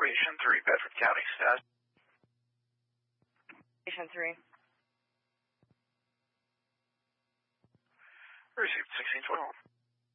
Operation 3, Bedford County, status. Operation 3. Received 1612.